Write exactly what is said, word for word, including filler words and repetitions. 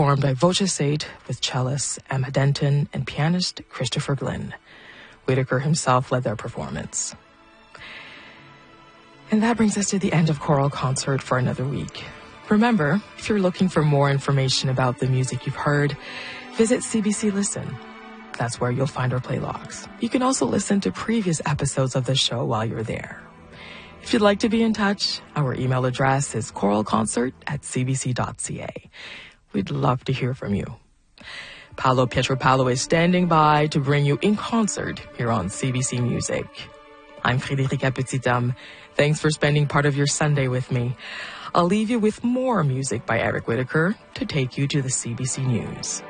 performed by Voce Sate with cellist Emma Denton and pianist Christopher Glynn. Whitaker himself led their performance. And that brings us to the end of Choral Concert for another week. Remember, if you're looking for more information about the music you've heard, visit C B C Listen. That's where you'll find our play logs. You can also listen to previous episodes of the show while you're there. If you'd like to be in touch, our email address is choralconcert at c b c dot c a. We'd love to hear from you. Paolo Pietropalo is standing by to bring you In Concert here on C B C Music. I'm Frédérica Petithomme. Thanks for spending part of your Sunday with me. I'll leave you with more music by Eric Whitacre to take you to the C B C News.